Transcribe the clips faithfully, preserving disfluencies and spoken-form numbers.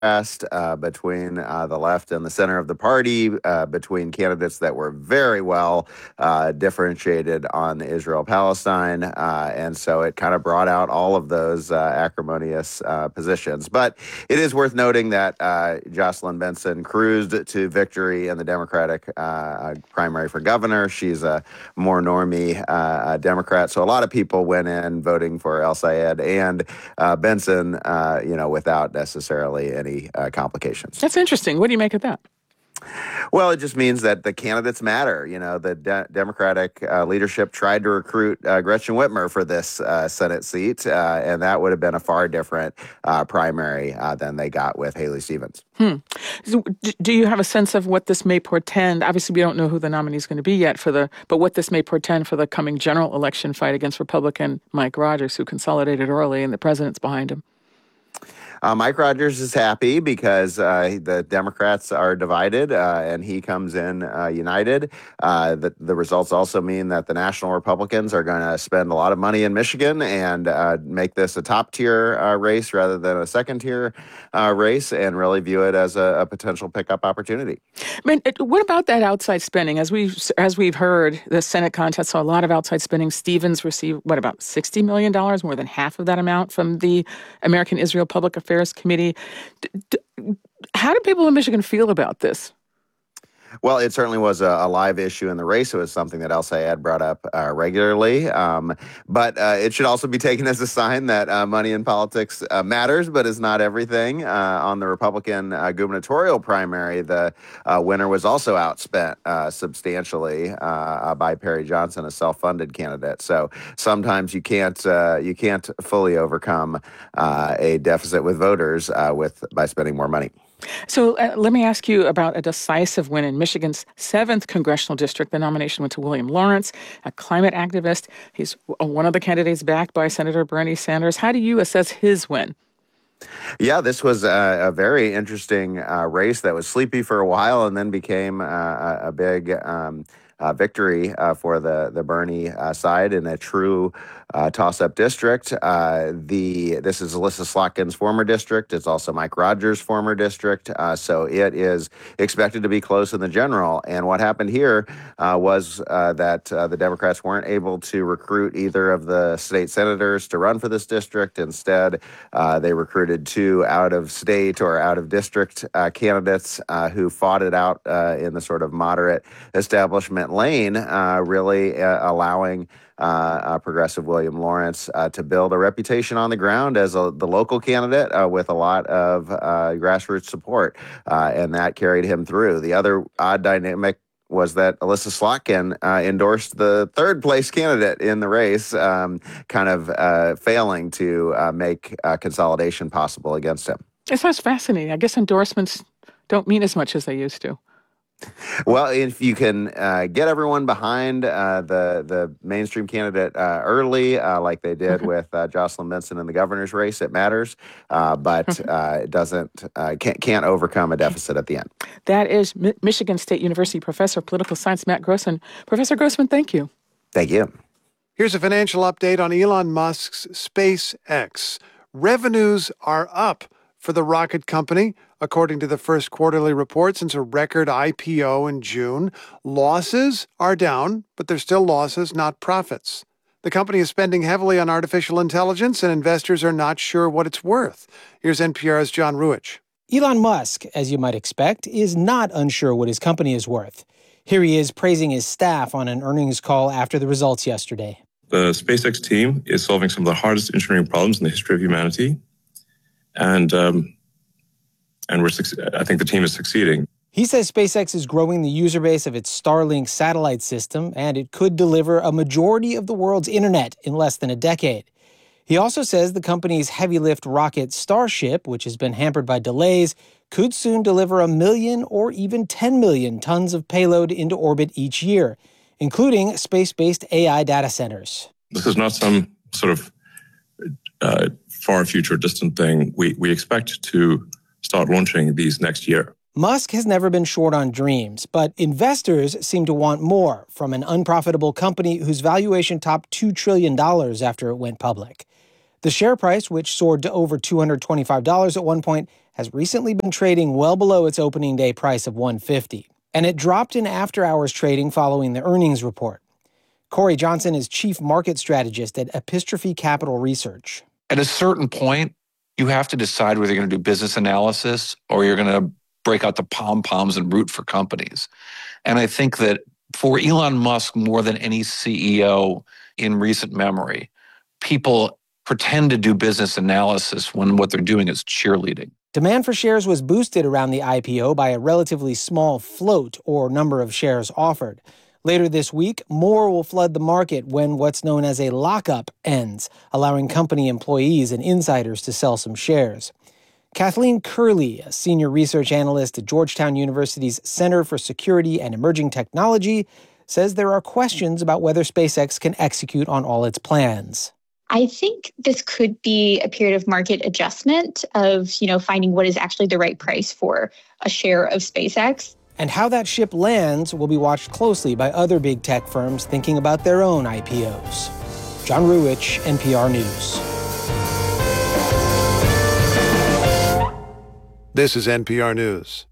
Uh, between uh, the left and the center of the party, uh, between candidates that were very well uh, differentiated on Israel-Palestine. Uh, and so it kind of brought out all of those uh, acrimonious uh, positions. But it is worth noting that uh, Jocelyn Benson cruised to victory in the Democratic uh, primary for governor. She's a more normie uh, Democrat. So a lot of people went in voting for El Sayed and uh, Benson, uh, you know, without necessarily any Uh, complications. That's interesting. What do you make of that? Well, it just means that the candidates matter. You know, the de- Democratic uh, leadership tried to recruit uh, Gretchen Whitmer for this uh, Senate seat, uh, and that would have been a far different uh, primary uh, than they got with Haley Stevens. Hmm. So, do you have a sense of what this may portend? Obviously, we don't know who the nominee is going to be yet for the, but what this may portend for the coming general election fight against Republican Mike Rogers, who consolidated early, and the president's behind him. Uh, Mike Rogers is happy because uh, the Democrats are divided, uh, and he comes in uh, united. Uh, the, the results also mean that the National Republicans are going to spend a lot of money in Michigan and uh, make this a top-tier uh, race rather than a second-tier uh, race, and really view it as a, a potential pickup opportunity. I mean, what about that outside spending? As we've, as we've heard, the Senate contest saw a lot of outside spending. Stevens received, what, about sixty million dollars, more than half of that amount from the American Israel Public Affairs Committee. D- d- how do people in Michigan feel about this? Well, it certainly was a, a live issue in the race. It was something that El Sayed brought up uh, regularly. Um, but uh, it should also be taken as a sign that uh, money in politics uh, matters, but is not everything. Uh, on the Republican uh, gubernatorial primary, the uh, winner was also outspent uh, substantially uh, by Perry Johnson, a self-funded candidate. So sometimes you can't uh, you can't fully overcome uh, a deficit with voters uh, with by spending more money. So uh, let me ask you about a decisive win in Michigan's seventh congressional district. The nomination went to William Lawrence, a climate activist. He's one of the candidates backed by Senator Bernie Sanders. How do you assess his win? Yeah, this was a, a very interesting uh, race that was sleepy for a while and then became uh, a, a big um, uh, victory uh, for the, the Bernie uh, side in a true uh, toss-up district. Uh, the This is Alyssa Slotkin's former district. It's also Mike Rogers' former district. Uh, so it is expected to be close in the general. And what happened here uh, was uh, that uh, the Democrats weren't able to recruit either of the state senators to run for this district. Instead, uh, they recruited two out-of-state or out-of-district uh, candidates uh, who fought it out uh, in the sort of moderate establishment lane, uh, really uh, allowing Uh, uh, progressive William Lawrence uh, to build a reputation on the ground as a, the local candidate uh, with a lot of uh, grassroots support, uh, and that carried him through. The other odd dynamic was that Alyssa Slotkin uh, endorsed the third place candidate in the race, um, kind of uh, failing to uh, make uh, consolidation possible against him. It sounds fascinating. I guess endorsements don't mean as much as they used to. Well, if you can uh, get everyone behind uh, the the mainstream candidate uh, early, uh, like they did mm-hmm. with uh, Jocelyn Benson in the governor's race, it matters. Uh, but mm-hmm. uh, it doesn't uh, can't can't overcome a deficit at the end. That is Mi- Michigan State University professor of political science Matt Grossman. Professor Grossman, thank you. Thank you. Here's a financial update on Elon Musk's SpaceX. Revenues are up for the rocket company, according to the first quarterly report since a record I P O in June. Losses are down, but they're still losses, not profits. The company is spending heavily on artificial intelligence, and investors are not sure what it's worth. Here's N P R's John Ruich. Elon Musk, as you might expect, is not unsure what his company is worth. Here he is praising his staff on an earnings call after the results yesterday. The SpaceX team is solving some of the hardest engineering problems in the history of humanity. And um, and we're I think the team is succeeding. He says SpaceX is growing the user base of its Starlink satellite system, and it could deliver a majority of the world's internet in less than a decade. He also says the company's heavy-lift rocket Starship, which has been hampered by delays, could soon deliver a million or even ten million tons of payload into orbit each year, including space-based A I data centers. This is not some sort of uh, far future distant thing. We we expect to start launching these next year. Musk has never been short on dreams, but investors seem to want more from an unprofitable company whose valuation topped two trillion dollars after it went public. The share price, which soared to over two hundred twenty-five dollars at one point, has recently been trading well below its opening day price of one hundred fifty dollars. And it dropped in after-hours trading following the earnings report. Corey Johnson is chief market strategist at Epistrophe Capital Research. At a certain point, you have to decide whether you're going to do business analysis or you're going to break out the pom-poms and root for companies. And I think that for Elon Musk, more than any C E O in recent memory, people pretend to do business analysis when what they're doing is cheerleading. Demand for shares was boosted around the I P O by a relatively small float or number of shares offered. Later this week, more will flood the market when what's known as a lockup ends, allowing company employees and insiders to sell some shares. Kathleen Curley, a senior research analyst at Georgetown University's Center for Security and Emerging Technology, says there are questions about whether SpaceX can execute on all its plans. I think this could be a period of market adjustment of, you know, finding what is actually the right price for a share of SpaceX. And how that ship lands will be watched closely by other big tech firms thinking about their own I P Os. John Ruwitch, N P R News. This is N P R News.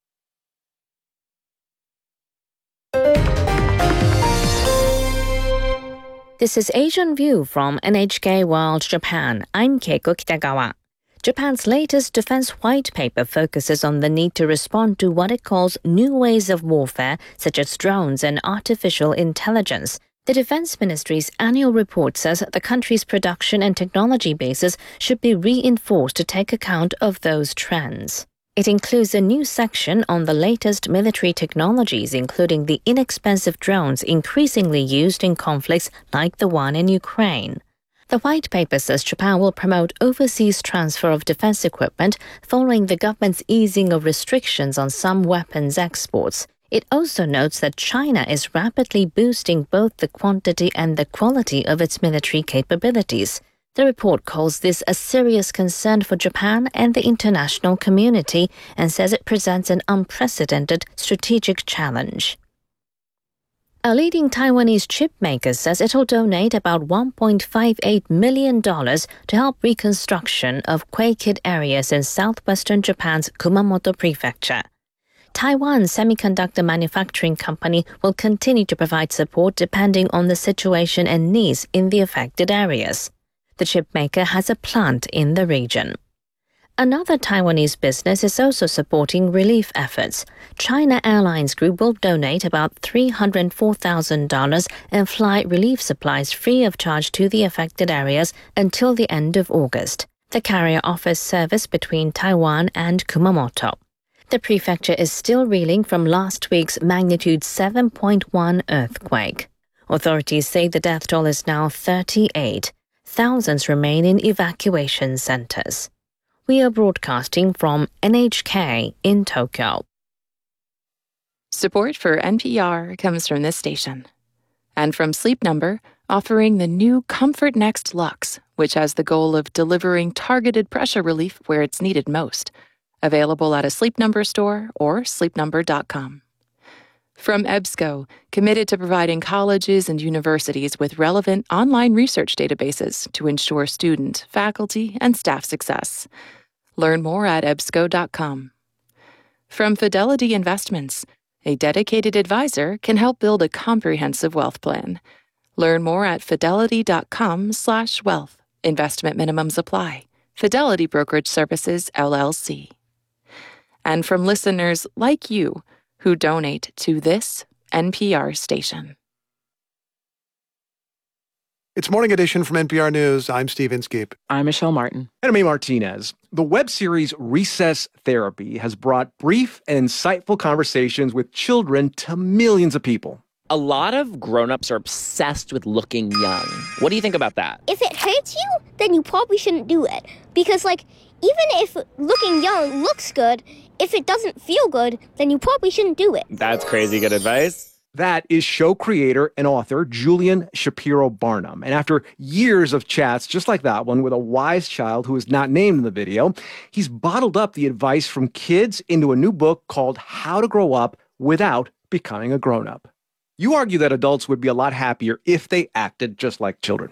This is Asian View from N H K World Japan. I'm Keiko Kitagawa. Japan's latest defense white paper focuses on the need to respond to what it calls new ways of warfare, such as drones and artificial intelligence. The Defense Ministry's annual report says the country's production and technology bases should be reinforced to take account of those trends. It includes a new section on the latest military technologies, including the inexpensive drones increasingly used in conflicts like the one in Ukraine. The white paper says Japan will promote overseas transfer of defense equipment following the government's easing of restrictions on some weapons exports. It also notes that China is rapidly boosting both the quantity and the quality of its military capabilities. The report calls this a serious concern for Japan and the international community and says it presents an unprecedented strategic challenge. A leading Taiwanese chip maker says it'll donate about one point five eight million dollars to help reconstruction of quake-hit areas in southwestern Japan's Kumamoto Prefecture. Taiwan Semiconductor Manufacturing Company will continue to provide support depending on the situation and needs in the affected areas. The chipmaker has a plant in the region. Another Taiwanese business is also supporting relief efforts. China Airlines Group will donate about three hundred four thousand dollars and fly relief supplies free of charge to the affected areas until the end of August. The carrier offers service between Taiwan and Kumamoto. The prefecture is still reeling from last week's magnitude seven point one earthquake. Authorities say the death toll is now thirty-eight. Thousands remain in evacuation centers. We are broadcasting from N H K in Tokyo. Support for N P R comes from this station. And from Sleep Number, offering the new Comfort Next Luxe, which has the goal of delivering targeted pressure relief where it's needed most. Available at a Sleep Number store or sleep number dot com. From EBSCO, committed to providing colleges and universities with relevant online research databases to ensure student, faculty, and staff success. Learn more at E B S C O dot com. From Fidelity Investments, a dedicated advisor can help build a comprehensive wealth plan. Learn more at fidelity dot com slash wealth. Investment minimums apply. Fidelity Brokerage Services, L L C. And from listeners like you, who donate to this N P R station. It's Morning Edition from N P R News. I'm Steve Inskeep. I'm Michelle Martin. And I'm A. Martinez. The web series Recess Therapy has brought brief and insightful conversations with children to millions of people. A lot of grown-ups are obsessed with looking young. What do you think about that? If it hurts you, then you probably shouldn't do it. Because, like, even if looking young looks good, if it doesn't feel good, then you probably shouldn't do it. That's crazy good advice. That is show creator and author Julian Shapiro Barnum. And after years of chats just like that one with a wise child who is not named in the video, he's bottled up the advice from kids into a new book called How to Grow Up Without Becoming a Grown-Up. You argue that adults would be a lot happier if they acted just like children.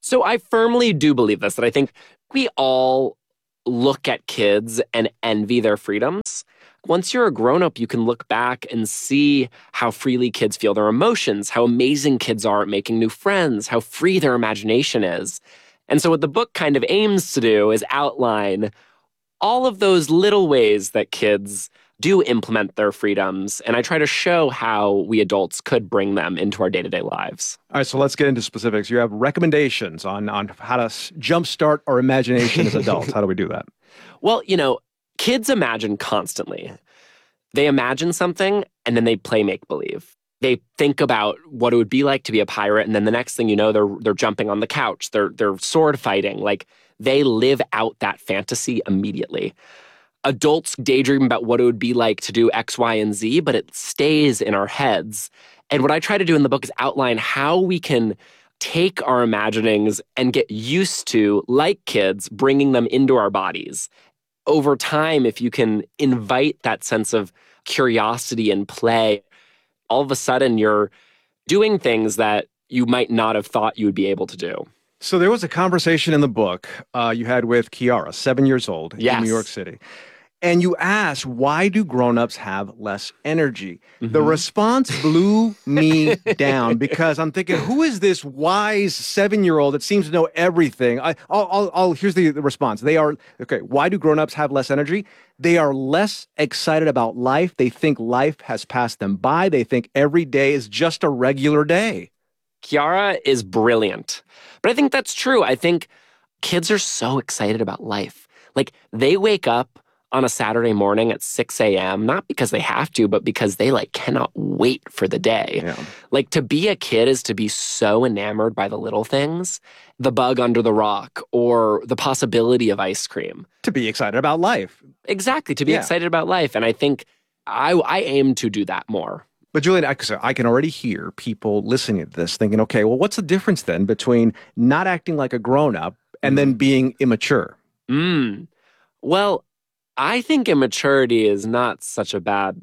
So I firmly do believe this, that I think we all look at kids and envy their freedoms. Once you're a grown-up, you can look back and see how freely kids feel their emotions, how amazing kids are at making new friends, how free their imagination is. And so what the book kind of aims to do is outline all of those little ways that kids do implement their freedoms, and I try to show how we adults could bring them into our day-to-day lives. All right, so let's get into specifics. You have recommendations on, on how to s- jumpstart our imagination as adults. How do we do that? Well, you know, kids imagine constantly. They imagine something, and then they play make-believe. They think about what it would be like to be a pirate, and then the next thing you know, they're they're jumping on the couch. They're they're sword fighting. Like, they live out that fantasy immediately. Adults daydream about what it would be like to do X, Y, and Z, but it stays in our heads. And what I try to do in the book is outline how we can take our imaginings and get used to, like kids, bringing them into our bodies. Over time, if you can invite that sense of curiosity and play, all of a sudden you're doing things that you might not have thought you would be able to do. So there was a conversation in the book uh, you had with Kiara, seven years old, yes. in New York City. And you asked, why do grown-ups have less energy? Mm-hmm. The response blew me down because I'm thinking, who is this wise seven-year-old that seems to know everything? I, I'll, I'll, I'll, here's the, the response. They are, okay, why do grown-ups have less energy? They are less excited about life. They think life has passed them by. They think every day is just a regular day. Kiara is brilliant. But I think that's true. I think kids are so excited about life. Like, they wake up on a Saturday morning at six a.m., not because they have to, but because they like cannot wait for the day. Yeah. Like, to be a kid is to be so enamored by the little things, the bug under the rock or the possibility of ice cream. To be excited about life. Exactly, to be yeah. excited about life. And I think I, I aim to do that more. But Julian, I, I can already hear people listening to this thinking, okay, well, what's the difference then between not acting like a grown-up and mm. then being immature? Mm. Well, I think immaturity is not such a bad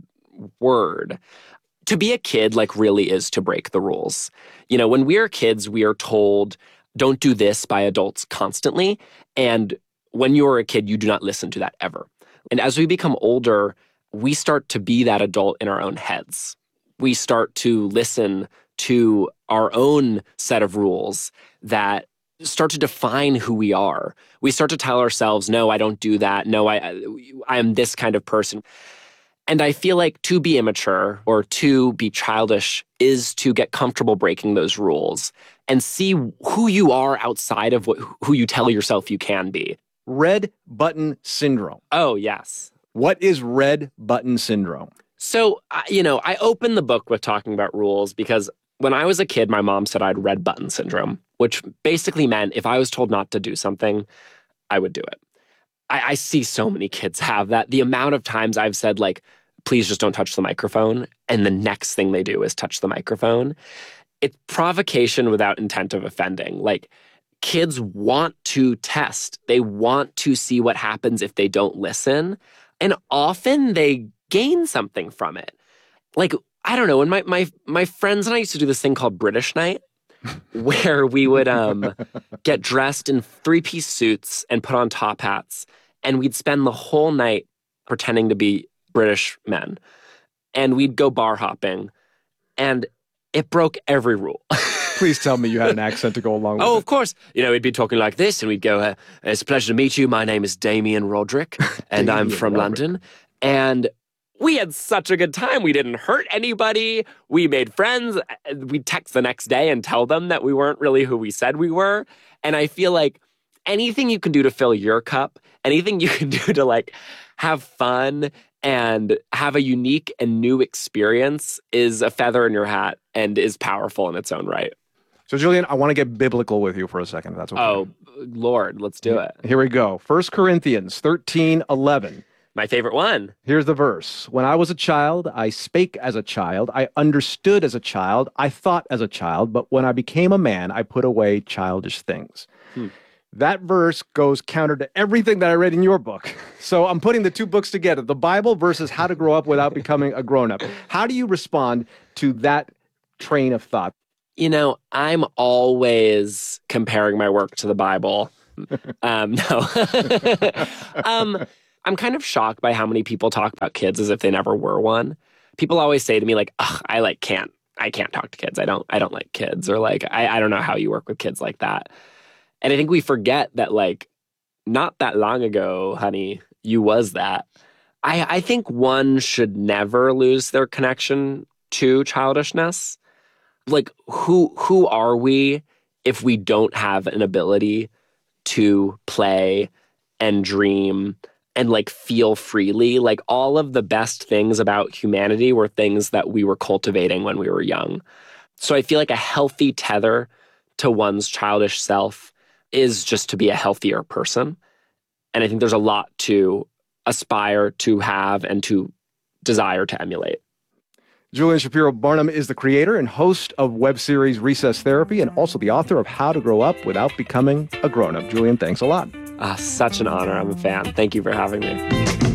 word. To be a kid, like, really is to break the rules. You know, when we are kids, we are told, don't do this by adults constantly. And when you're a kid, you do not listen to that ever. And as we become older, we start to be that adult in our own heads. We start to listen to our own set of rules that start to define who we are. We start to tell ourselves, no, I don't do that. No, I, I am this kind of person. And I feel like to be immature or to be childish is to get comfortable breaking those rules and see who you are outside of what, who you tell yourself you can be. Red button syndrome. Oh, yes. What is red button syndrome? So, you know, I opened the book with talking about rules because when I was a kid, my mom said I had red button syndrome, which basically meant if I was told not to do something, I would do it. I, I see so many kids have that. The amount of times I've said, like, please just don't touch the microphone, and the next thing they do is touch the microphone. It's provocation without intent of offending. Like, kids want to test. They want to see what happens if they don't listen. And often they gain something from it. Like, I don't know, when my, my, my friends and I used to do this thing called British Night, where we would um, get dressed in three-piece suits and put on top hats, and we'd spend the whole night pretending to be British men. And we'd go bar hopping, and it broke every rule. Please tell me you had an accent to go along with oh, it. Oh, of course. You know, we'd be talking like this, and we'd go, uh, it's a pleasure to meet you. My name is Damien Roderick, and I'm from Roderick. London. And we had such a good time. We didn't hurt anybody. We made friends. We'd text the next day and tell them that we weren't really who we said we were. And I feel like anything you can do to fill your cup, anything you can do to, like, have fun and have a unique and new experience is a feather in your hat and is powerful in its own right. So, Julian, I want to get biblical with you for a second, if that's okay. Oh, Lord, let's do it. Here we go. First Corinthians thirteen eleven. My favorite one. Here's the verse. When I was a child, I spake as a child. I understood as a child. I thought as a child. But when I became a man, I put away childish things. Hmm. That verse goes counter to everything that I read in your book. So I'm putting the two books together, the Bible versus How to Grow Up Without Becoming a Grown-Up. How do you respond to that train of thought? You know, I'm always comparing my work to the Bible. Um, no. um, I'm kind of shocked by how many people talk about kids as if they never were one. People always say to me, like, ugh, I like can't, I can't talk to kids. I don't, I don't like kids. Or like, I, I don't know how you work with kids like that. And I think we forget that, like, not that long ago, honey, you was that. I, I think one should never lose their connection to childishness. Like, who who are we if we don't have an ability to play and dream and, like, feel freely? Like, all of the best things about humanity were things that we were cultivating when we were young. So I feel like a healthy tether to one's childish self is just to be a healthier person. And I think there's a lot to aspire to have and to desire to emulate. Julian Shapiro Barnum is the creator and host of web series Recess Therapy and also the author of How to Grow Up Without Becoming a Grown-Up. Julian, thanks a lot. Uh, such an honor. I'm a fan. Thank you for having me.